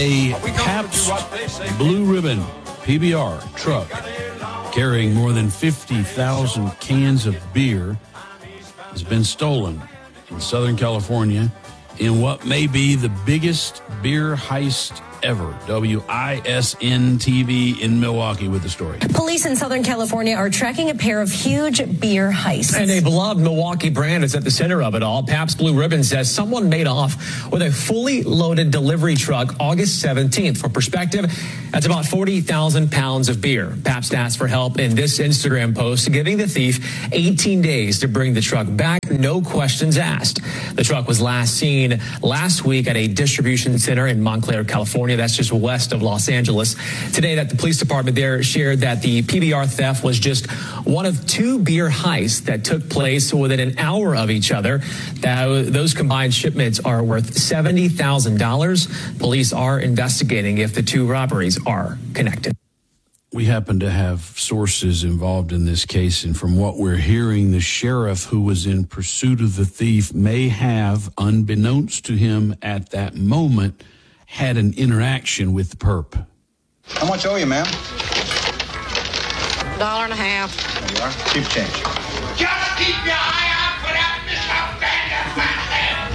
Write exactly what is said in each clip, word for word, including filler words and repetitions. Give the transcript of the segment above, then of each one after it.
A Pabst Blue Ribbon P B R truck carrying more than fifty thousand cans of beer has been stolen in Southern California in what may be the biggest beer heist ever. W I S N T V in Milwaukee with the story. Police in Southern California are tracking a pair of huge beer heists. And a beloved Milwaukee brand is at the center of it all. Pabst Blue Ribbon says someone made off with a fully loaded delivery truck August seventeenth. For perspective, that's about forty thousand pounds of beer. Pabst asked for help in this Instagram post, giving the thief eighteen days to bring the truck back. No questions asked. The truck was last seen last week at a distribution center in Montclair, California. That's just west of Los Angeles. Today, that the police department there shared that the P B R theft was just one of two beer heists that took place within an hour of each other. That, those combined shipments are worth seventy thousand dollars. Police are investigating if the two robberies are connected. We happen to have sources involved in this case, and from what we're hearing, the sheriff who was in pursuit of the thief may have, unbeknownst to him at that moment, had an interaction with the perp. How much owe you, ma'am? Dollar and a half. There you are. Keep change. Just keep your eye out for that misunderstanding, man.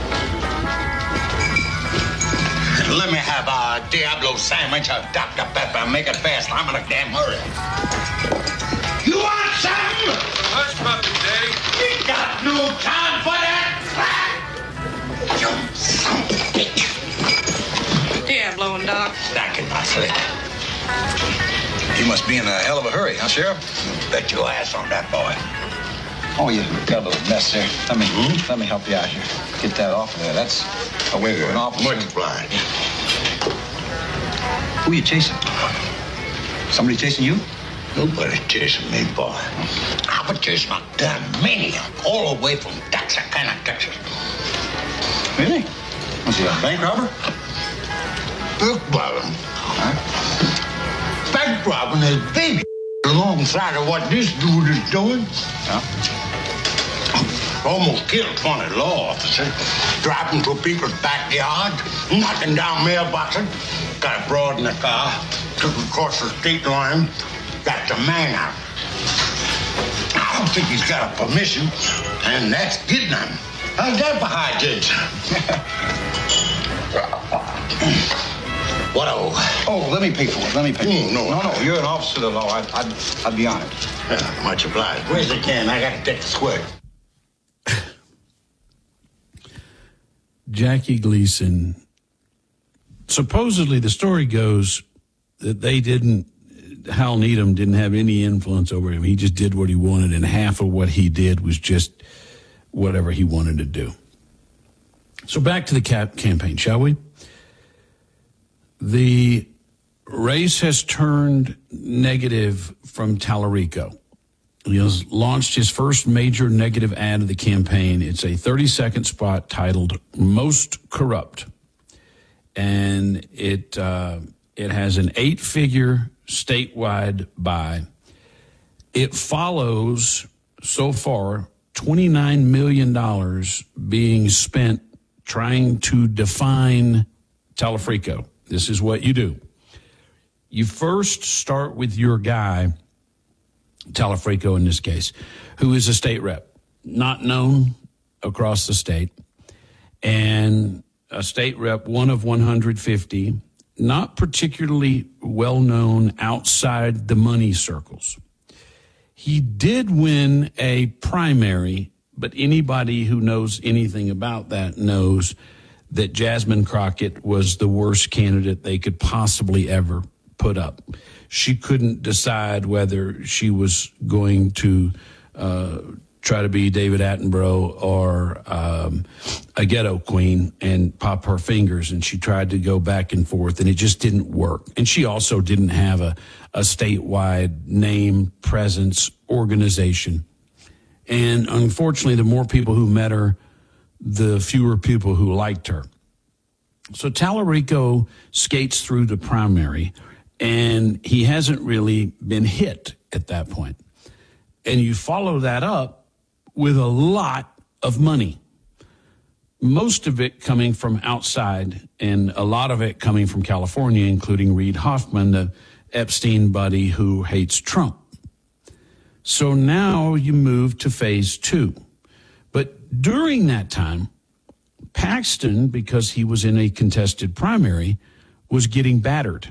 Let me have a Diablo sandwich, a Doctor Pepper. Make it fast. I'm in a damn hurry. You want something? Hush, puppy, Daddy. We got no time for that crap. You son of a bitch. Diablo and Doc. Back in my slip. You must be in a hell of a hurry, huh, Sheriff? Bet your ass on that boy. Oh, you got a little mess there. Let me, hmm? let me help you out here. Get that off of there. That's a way for an officer. Much obliged. Who are you chasing? Somebody chasing you? Nobody chasing me, boy. I was chasing a damn maniac all the way from Texarkana, Texas. Really? Was he a bank robber? Bank robbing? Huh? Bank robbing is big alongside of what this dude is doing. Yeah. Almost killed twenty law officers, driving through people's backyard, knocking down mailboxes. Got a broad in the car, took across the state line, got the man out. I don't think he's got a permission, and that's getting him. How's that for hijinks? What oh? Oh, let me pay for it. Let me pay for Mm, it. no. no, no. You're an officer of the law. I'd, I'd, I'd be honored. Yeah, much obliged. Where's the can? I got to take the squirt. Jackie Gleason, supposedly the story goes that they didn't, Hal Needham didn't have any influence over him. He just did what he wanted, and half of what he did was just whatever he wanted to do. So back to the cap campaign, shall we? The race has turned negative from Tallarico. He has launched his first major negative ad of the campaign. It's a thirty-second spot titled Most Corrupt. And it uh, it has an eight-figure statewide buy. It follows, so far, twenty-nine million dollars being spent trying to define Tallarico. This is what you do. You first start with your guy, Tallarico in this case, who is a state rep, not known across the state, and a state rep, one of one hundred fifty, not particularly well known outside the money circles. He did win a primary, but anybody who knows anything about that knows that Jasmine Crockett was the worst candidate they could possibly ever put up. She couldn't decide whether she was going to uh, try to be David Attenborough or um, a ghetto queen and pop her fingers, and she tried to go back and forth, and it just didn't work. And she also didn't have a, a statewide name, presence, organization. And unfortunately, the more people who met her, the fewer people who liked her. So Tallarico skates through the primary, and he hasn't really been hit at that point. And you follow that up with a lot of money. most of it coming from outside and a lot of it coming from California, including Reid Hoffman, the Epstein buddy who hates Trump. So now you move to phase two. But during that time, Paxton, because he was in a contested primary, was getting battered.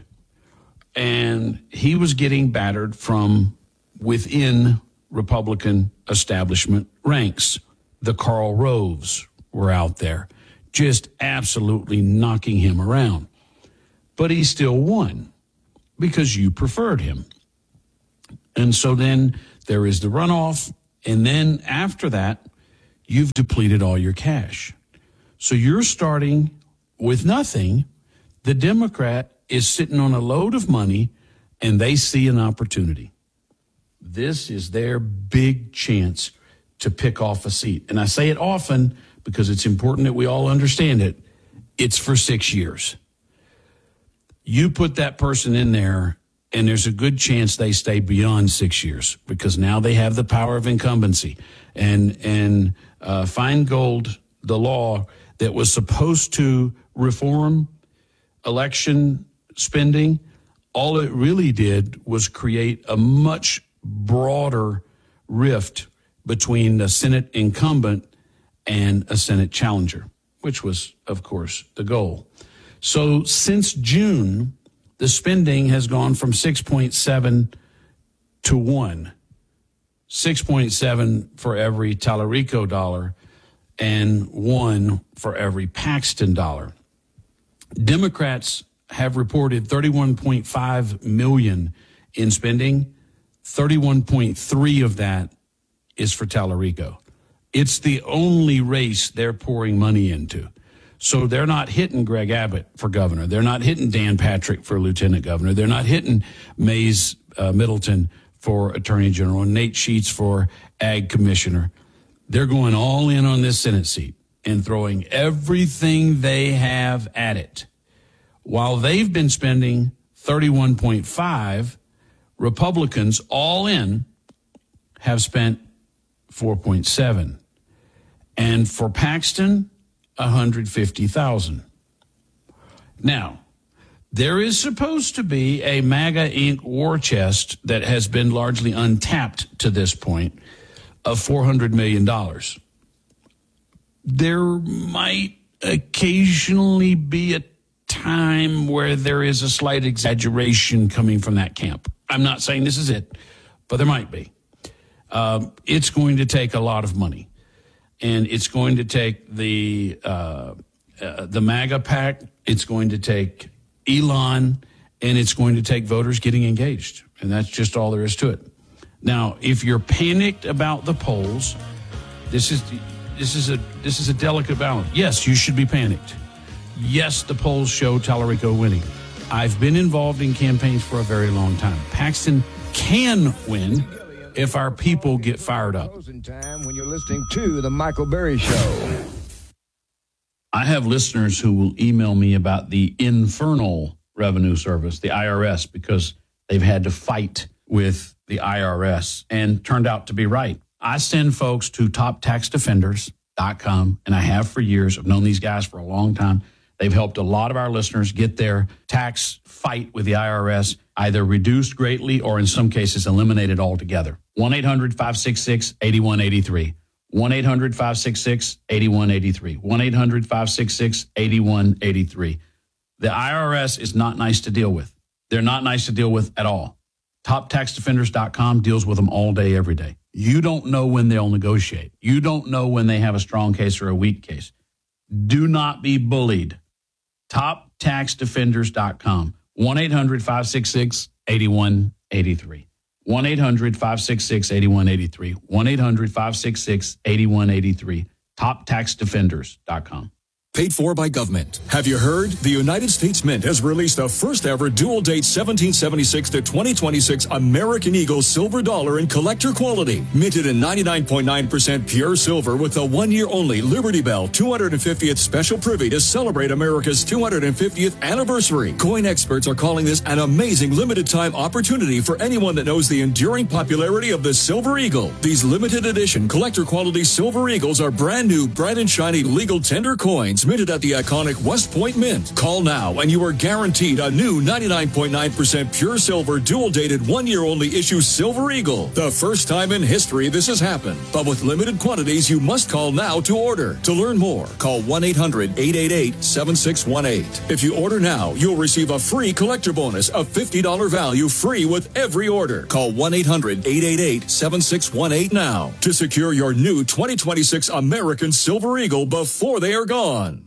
And he was getting battered from within Republican establishment ranks. The Karl Roves were out there, just absolutely knocking him around. But he still won because you preferred him. And so then there is the runoff. And then after that, you've depleted all your cash. So you're starting with nothing. The Democrat is sitting on a load of money and they see an opportunity. This is their big chance to pick off a seat. And I say it often because it's important that we all understand it. It's for six years. You put that person in there and there's a good chance they stay beyond six years because now they have the power of incumbency. And, and uh, Feingold, the law that was supposed to reform election spending, all it really did was create a much broader rift between the Senate incumbent and a Senate challenger, which was, of course, the goal. So since June, the spending has gone from six point seven to one. six point seven for every Tallarico dollar and one for every Paxton dollar. Democrats have reported thirty-one point five million in spending. thirty-one point three of that is for Tallarico. It's the only race they're pouring money into. So they're not hitting Greg Abbott for governor. They're not hitting Dan Patrick for lieutenant governor. They're not hitting Mays uh, Middleton for attorney general and Nate Sheets for ag commissioner. They're going all in on this Senate seat and throwing everything they have at it. While they've been spending thirty-one point five, Republicans all in have spent four point seven. And for Paxton, one hundred fifty thousand. Now, there is supposed to be a MAGA Incorporated war chest that has been largely untapped to this point of four hundred million dollars. There might occasionally be a time where there is a slight exaggeration coming from that camp. I'm not saying this is it, but there might be. Um, it's going to take a lot of money, and it's going to take the uh, uh, the MAGA PAC. It's going to take Elon, and it's going to take voters getting engaged, and that's just all there is to it. Now, if you're panicked about the polls, this is this is a this is a delicate balance. Yes, you should be panicked. Yes, the polls show Tallarico winning. I've been involved in campaigns for a very long time. Paxton can win if our people get fired up. Time when you're listening to the Michael Berry Show. I have listeners who will email me about the Infernal Revenue Service, the I R S, because they've had to fight with the I R S and turned out to be right. I send folks to top tax defenders dot com, and I have for years. I've known these guys for a long time. They've helped a lot of our listeners get their tax fight with the I R S either reduced greatly or in some cases eliminated altogether. one eight hundred five six six eight one eight three. one eight hundred five six six eight one eight three. one eight hundred five six six eight one eight three. The I R S is not nice to deal with. They're not nice to deal with at all. top tax defenders dot com deals with them all day, every day. You don't know when they'll negotiate. You don't know when they have a strong case or a weak case. Do not be bullied. top tax defenders dot com. one eight hundred five six six eight one eight three. one eight hundred five six six eight one eight three. one eight hundred five six six eight one eight three. top tax defenders dot com. Paid for by government. Have you heard? The United States Mint has released the first ever dual date seventeen seventy-six to twenty twenty-six American Eagle silver dollar in collector quality. Minted in ninety-nine point nine percent pure silver with a one year only Liberty Bell two hundred fiftieth special privy to celebrate America's two hundred fiftieth anniversary. Coin experts are calling this an amazing limited time opportunity for anyone that knows the enduring popularity of the Silver Eagle. These limited edition collector quality Silver Eagles are brand new, bright and shiny legal tender coins minted at the iconic West Point Mint. Call now and you are guaranteed a new ninety-nine point nine percent pure silver dual dated one year only issue Silver Eagle. The first time in history this has happened. But with limited quantities, you must call now to order. To learn more, call one eight hundred eight eight eight seven six one eight. If you order now, you'll receive a free collector bonus of fifty dollars value free with every order. Call one eight hundred eight eight eight seven six one eight now to secure your new twenty twenty-six American Silver Eagle before they are gone.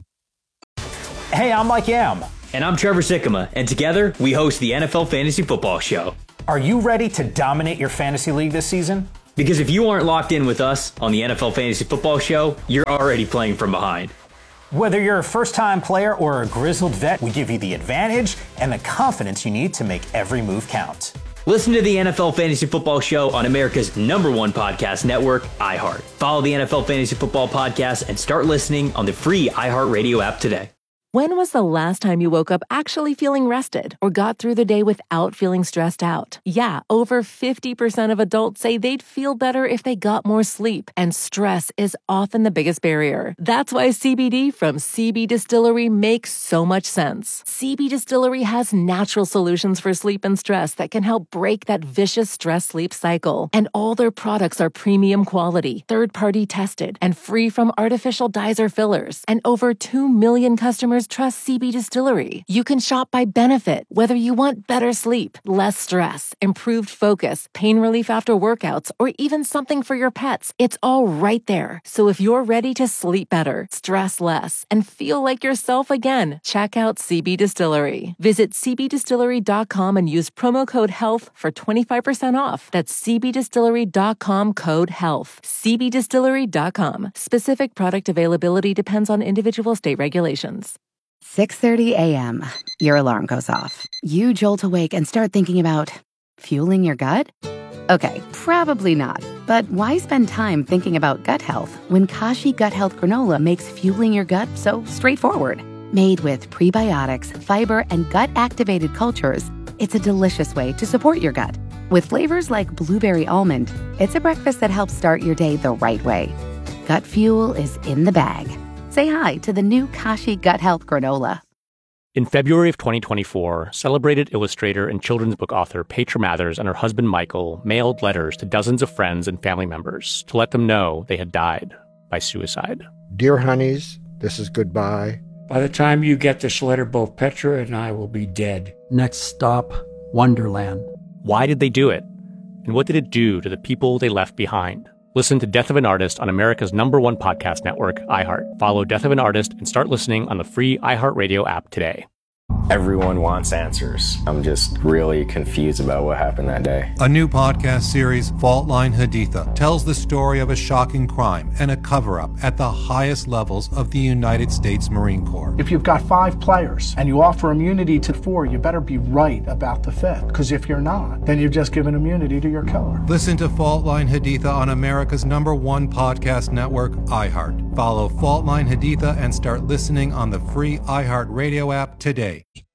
Hey, I'm Mike Yam. And I'm Trevor Sikkema, and together we host the N F L Fantasy Football Show. Are you ready to dominate your fantasy league this season? Because if you aren't locked in with us on the N F L Fantasy Football Show, you're already playing from behind. Whether you're a first-time player or a grizzled vet, we give you the advantage and the confidence you need to make every move count. Listen to the N F L Fantasy Football Show on America's number one podcast network, iHeart. Follow the N F L Fantasy Football Podcast and start listening on the free iHeartRadio app today. When was the last time you woke up actually feeling rested or got through the day without feeling stressed out? Yeah, over fifty percent of adults say they'd feel better if they got more sleep, and stress is often the biggest barrier. That's why C B D from C B Distillery makes so much sense. C B Distillery has natural solutions for sleep and stress that can help break that vicious stress-sleep cycle. And all their products are premium quality, third-party tested, and free from artificial dyes or fillers. And over two million customers trust C B Distillery. You can shop by benefit, whether you want better sleep, less stress, improved focus, pain relief after workouts, or even something for your pets. It's all right there. So if you're ready to sleep better, stress less, and feel like yourself again, check out C B Distillery. Visit c b distillery dot com and use promo code HEALTH for twenty-five percent off. That's c b distillery dot com code HEALTH. c b distillery dot com. Specific product availability depends on individual state regulations. six thirty a.m. Your alarm goes off. You jolt awake and start thinking about fueling your gut? Okay, probably not. But why spend time thinking about gut health when Kashi Gut Health Granola makes fueling your gut so straightforward? Made with prebiotics, fiber, and gut-activated cultures, it's a delicious way to support your gut. With flavors like blueberry almond, it's a breakfast that helps start your day the right way. Gut fuel is in the bag. Say hi to the new Kashi Gut Health Granola. In February of twenty twenty-four, celebrated illustrator and children's book author Petra Mathers and her husband Michael mailed letters to dozens of friends and family members to let them know they had died by suicide. Dear honeys, this is goodbye. By the time you get this letter, both Petra and I will be dead. Next stop, Wonderland. Why did they do it? And what did it do to the people they left behind? Listen to Death of an Artist on America's number one podcast network, iHeart. Follow Death of an Artist and start listening on the free iHeartRadio app today. Everyone wants answers. I'm just really confused about what happened that day. A new podcast series, Fault Line Haditha, tells the story of a shocking crime and a cover-up at the highest levels of the United States Marine Corps. If you've got five players and you offer immunity to four, you better be right about the fifth. Because if you're not, then you've just given immunity to your killer. Listen to Fault Line Haditha on America's number one podcast network, iHeart. Follow Fault Line Haditha and start listening on the free iHeartRadio app today.